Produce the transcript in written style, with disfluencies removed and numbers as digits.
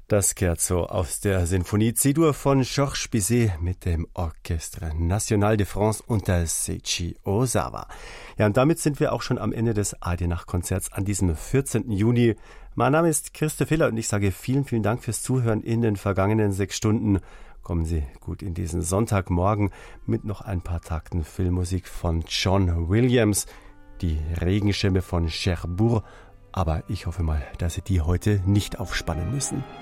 Das Scherzo aus der Sinfonie C-Dur von Georges Bizet mit dem Orchestre National de France unter Seiichi Ozawa. Ja, und damit sind wir auch schon am Ende des ARD-Nachtkonzerts an diesem 14. Juni. Mein Name ist Christoph Hiller und ich sage vielen, vielen Dank fürs Zuhören in den vergangenen 6 Stunden. Kommen Sie gut in diesen Sonntagmorgen mit noch ein paar Takten Filmmusik von John Williams, die Regenschirme von Cherbourg. Aber ich hoffe mal, dass Sie die heute nicht aufspannen müssen.